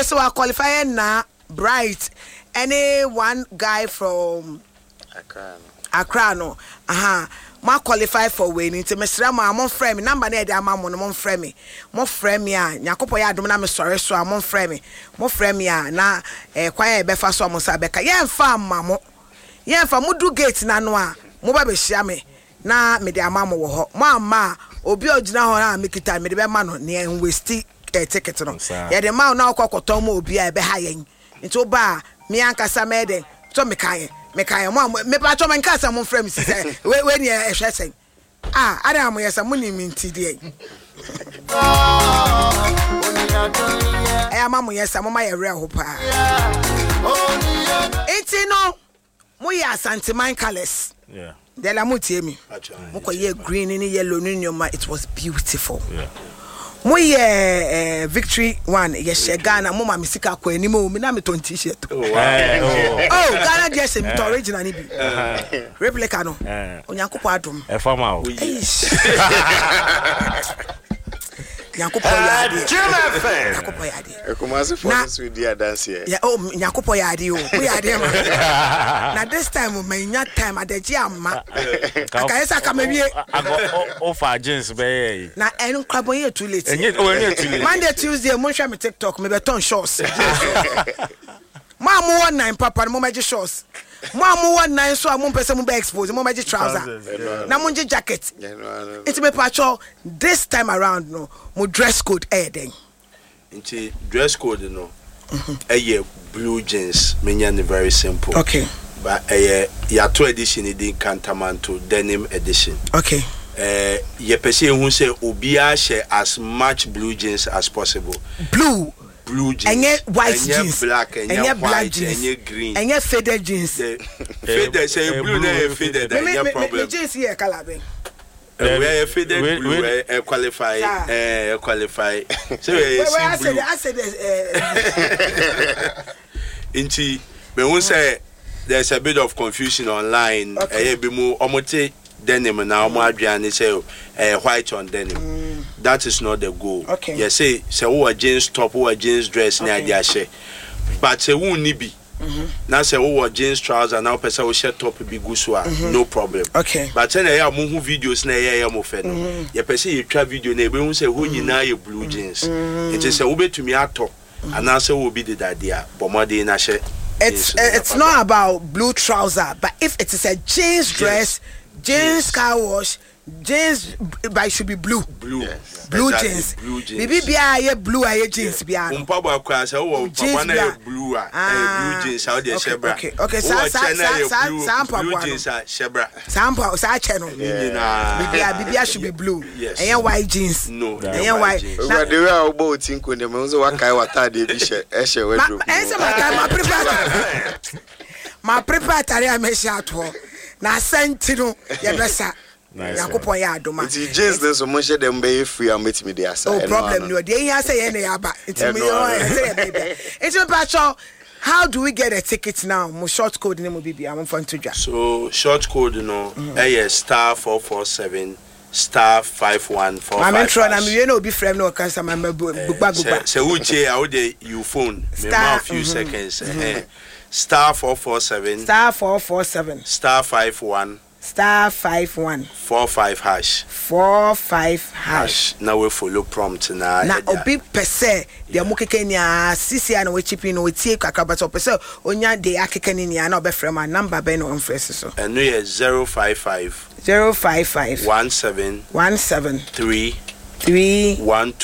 so I qualify na Bright. Any one guy from Accra no. Ma qualify for winning. Nti mesra ma mon frame me number na dey ama mo no mon frame me. Mo frame me a Nyakopo ya adom na me sore so a mon frame me. Mo frame me a na kwan e be fa so mo sa beka. Ye mfa amma mo. Ye mfa mo du gate na no a mo ba be hia me. Na me dey ama mo wo ho. Mo amma obi ogina ho na me kita me dey be ma no ne en waste ticket no. Ye dey ma na okokoton mo obi a be ha yen. Nti oba me ankasa me dey so me kan me pa cho man kasa mon frame say we ni e hwesen adam yes mo ni minti dey ama mo yes mo ma ye re ho pa enti no mo ya Santiman colors de la mo tie mi mo ko ye green ni yellow ni nyoma. It was beautiful. Mo ye Victory one ye Ghana mo ma misika kwa ni mo na me ton t-shirt. Ghana just me to original ni bi. Replica no. Onyankopɔ adom. E fama o. Nyankopɔ yade. Nyankopɔ yade. E komase for this with the dance here. Yeah, Nyankopɔ yade o. We yade ma. Na this time o manya time adeji amma. Aka esa ka mewie. Offer jeans be. Na enu kwabon ye too late. Enye o enye too late. Monday Tuesday mo hwa me TikTok me beton shorts. Ma mo 19 papa mo meje shorts. Mo 19 so mo pese mo be expose mo meje trouser. Na mo nje jacket. It me pacho this time around no mo dress code den. Nti dress code no blue jeans menya ne very simple. Okay. But yato edition in Cantamanto denim edition. Okay. Ye pese hu say obia share as much blue jeans as possible. Blue jeans. Enye white jeans. Black, enye black jeans. Enye green. Enye faded jeans. Faded say blue na faded enye problem. Me jeans here color ben. We faded blue qualify qualify. So I said Inti me won say there's a bit of confusion online. Be mo omote denim na omo adwane say white on denim. That is not the goal. Okay. You say who jeans top, who jeans dress na dia share. But say who ni bi. Now say who jeans trouser now person we shirt top bi gusua. No problem. Okay. But say na mo hu videos na ya mo fe no. You person you try video na be hu say who nyina ye blue jeans. It is say we betumi ato and now say we be the idea. Bomade na share. It's not about blue trouser, but if it is a jeans dress, jeans car wash, jeans, but it should be blue. Blue. Yes. Blue jeans. Blue jeans. Bibi bia ye blue aye jeans bia. Umpaba kwa say wo papa na ye blue blue jeans how dey shebra. Okay, sa blue jeans shebra. Sample sa che no. Bibia should be blue. Yes. And white jeans. No. And white. Now the way I go tinko dem unzo wakai wata dey bi she wardrobe. Ense my prepare. My prepare tare amehia to. Na senti no ye besa. Yakopon ya adoma. It jeans this so much them be free and meet me there. Oh problem no. Dey here say na yaba. It's me say baby. It's me pacho. How do we get a ticket now? Mo short code name bibi am for ntoja. So short code no star 447 star 514. I'm trying na me no be frame no can say my bugba. Say who che how dey you phone me a few seconds. Star 447 star 447 star 51 star 51 45 hash 45 hash. Now we follow prompt na obi pese de mo keke ni a CCI na we chipping no tie kakaba so pese onya de akeke ni na obefrem a number be no mfrese so and no 055 17 3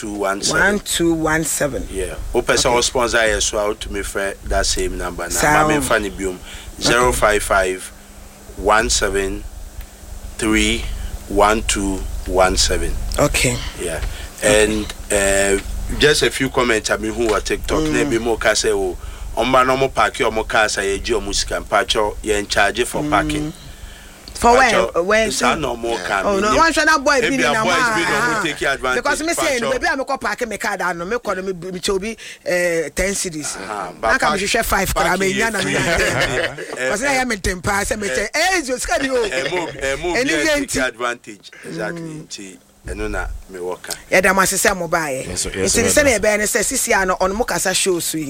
1217. Yeah. O person who sponsor yes so to me friend that same number na me fani biom 055 17 3 1217. Okay. Yeah. And just a few comments I mean who are TikTok na be mo ka say o omba no mo park o mo car say ye o music pacho ye in charge for parking. For when it's no more can. Oh no, one shana boy be na ma take advantage. Because me say baby am go park me car down no me call me chobi 10 cities. Na ka me share 5 kra me nya na me. Because na ya me tempa say me say you scared you. Any take advantage. Exactly. Eno na me work. Ya da masese mo baaye. Nti se na e be ne say sisi ano on mo kasa show so